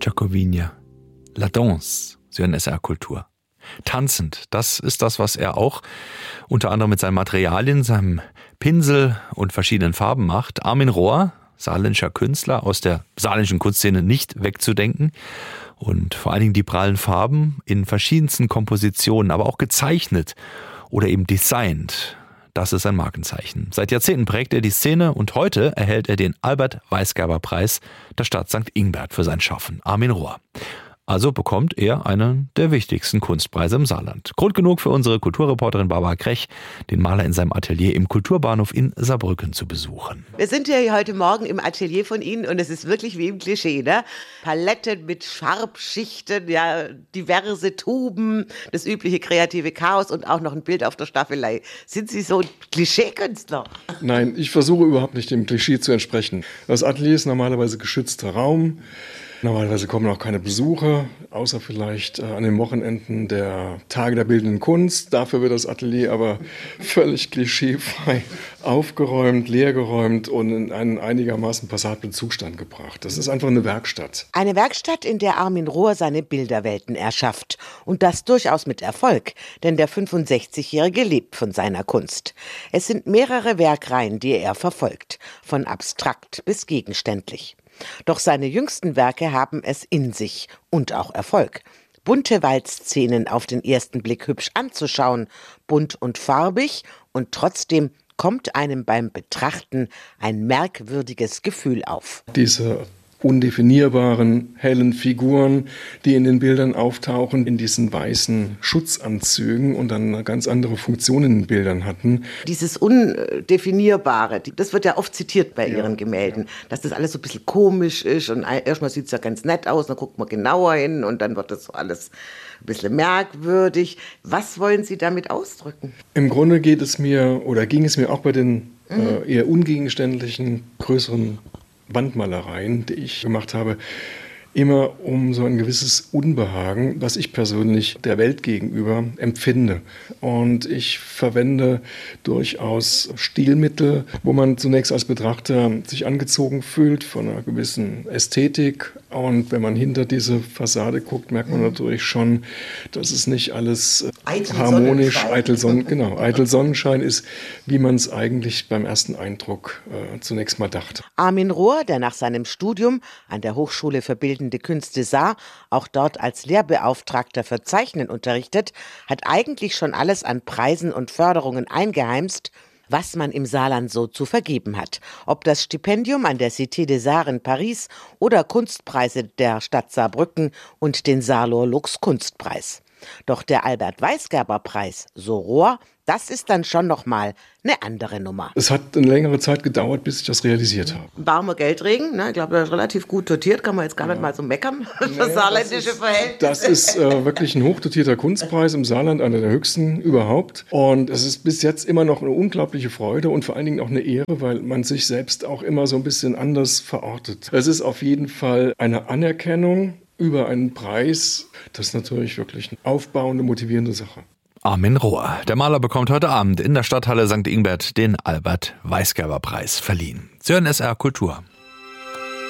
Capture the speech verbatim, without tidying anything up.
Giacovinia, La Danse, Sie hören S R Kultur. Tanzend, das ist das, was er auch unter anderem mit seinen Materialien, seinem Pinsel und verschiedenen Farben macht. Armin Rohr, saarländischer Künstler, aus der saarländischen Kunstszene nicht wegzudenken. Und vor allen Dingen die prallen Farben in verschiedensten Kompositionen, aber auch gezeichnet oder eben designt. Das ist sein Markenzeichen. Seit Jahrzehnten prägt er die Szene und heute erhält er den Albert-Weisgerber-Preis der Stadt Sankt Ingbert für sein Schaffen. Armin Rohr. Also bekommt er einen der wichtigsten Kunstpreise im Saarland. Grund genug für unsere Kulturreporterin Barbara Krech, den Maler in seinem Atelier im Kulturbahnhof in Saarbrücken zu besuchen. Wir sind ja heute Morgen im Atelier von Ihnen und es ist wirklich wie im Klischee, ne? Paletten mit Farbschichten, ja, diverse Tuben, das übliche kreative Chaos und auch noch ein Bild auf der Staffelei. Sind Sie so ein Klischeekünstler? Nein, ich versuche überhaupt nicht dem Klischee zu entsprechen. Das Atelier ist normalerweise geschützter Raum. Normalerweise kommen auch keine Besucher, außer vielleicht äh, an den Wochenenden der Tage der Bildenden Kunst. Dafür wird das Atelier aber völlig klischeefrei aufgeräumt, leergeräumt und in einen einigermaßen passablen Zustand gebracht. Das ist einfach eine Werkstatt. Eine Werkstatt, in der Armin Rohr seine Bilderwelten erschafft. Und das durchaus mit Erfolg, denn der fünfundsechzigjährige lebt von seiner Kunst. Es sind mehrere Werkreihen, die er verfolgt, von abstrakt bis gegenständlich. Doch seine jüngsten Werke haben es in sich und auch Erfolg. Bunte Waldszenen auf den ersten Blick hübsch anzuschauen, bunt und farbig, und trotzdem kommt einem beim Betrachten ein merkwürdiges Gefühl auf. Diese undefinierbaren, hellen Figuren, die in den Bildern auftauchen, in diesen weißen Schutzanzügen und dann eine ganz andere Funktion in den Bildern hatten. Dieses Undefinierbare, das wird ja oft zitiert bei ja, Ihren Gemälden, ja. Dass das alles so ein bisschen komisch ist und erstmal sieht es ja ganz nett aus, dann guckt man genauer hin und dann wird das so alles ein bisschen merkwürdig. Was wollen Sie damit ausdrücken? Im Grunde geht es mir, oder ging es mir auch bei den mhm. äh, eher ungegenständlichen, größeren Wandmalereien, die ich gemacht habe, immer um so ein gewisses Unbehagen, was ich persönlich der Welt gegenüber empfinde. Und ich verwende durchaus Stilmittel, wo man zunächst als Betrachter sich angezogen fühlt von einer gewissen Ästhetik. Und wenn man hinter diese Fassade guckt, merkt man natürlich schon, dass es nicht alles eitel harmonisch, Sonnenschein. eitel Sonnen, genau, eitel Sonnenschein ist, wie man es eigentlich beim ersten Eindruck äh, zunächst mal dachte. Armin Rohr, der nach seinem Studium an der Hochschule für Bildende Künste Saar auch dort als Lehrbeauftragter für Zeichnen unterrichtet, hat eigentlich schon alles an Preisen und Förderungen eingeheimst, was man im Saarland so zu vergeben hat. Ob das Stipendium an der Cité des Arts in Paris oder Kunstpreise der Stadt Saarbrücken und den Saarlohr Lux Kunstpreis. Doch der Albert-Weisgerber-Preis, so Rohr, das ist dann schon nochmal eine andere Nummer. Es hat eine längere Zeit gedauert, bis ich das realisiert habe. Warmer Geldregen, ne? Ich glaube, das ist relativ gut dotiert, kann man jetzt gar nicht ja. mal so meckern für nee, saarländische das ist, Verhältnisse. Das ist äh, wirklich ein hochdotierter Kunstpreis im Saarland, einer der höchsten überhaupt. Und es ist bis jetzt immer noch eine unglaubliche Freude und vor allen Dingen auch eine Ehre, weil man sich selbst auch immer so ein bisschen anders verortet. Es ist auf jeden Fall eine Anerkennung über einen Preis. Das ist natürlich wirklich eine aufbauende, motivierende Sache. Armin Rohr. Der Maler bekommt heute Abend in der Stadthalle Sankt Ingbert den Albert-Weisgerber-Preis verliehen. Sie hören S R Kultur.